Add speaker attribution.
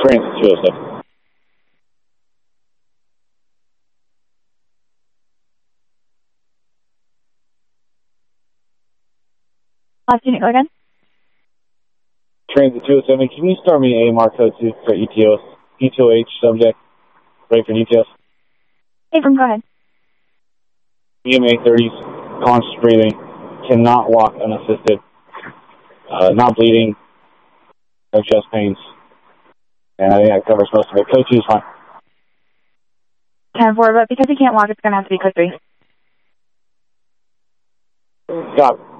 Speaker 1: Transit 207.
Speaker 2: Last unit, go again.
Speaker 1: Transit 207, can you start me AMR code 2 for ETOH subject, ready for details?
Speaker 2: Abram, go ahead.
Speaker 1: EMA 30s, conscious breathing, cannot walk unassisted, not bleeding, no chest pains, and I think that covers most of it. Code 2 is fine.
Speaker 2: 10-4, but because he can't walk, it's going to have to be code 3.
Speaker 1: Got it.